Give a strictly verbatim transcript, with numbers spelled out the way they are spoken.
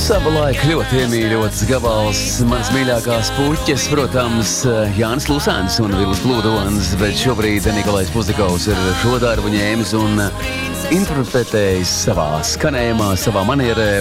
Savulaik ļoti iemīļots gabals, mans mīļākās puķes, protams, Jānis Lusēns un Vils Plūdons, bet šobrīd Nikolais Puzdikovs ir šo darbu ņēmis un interpretējis savā skanējumā, savā manierē.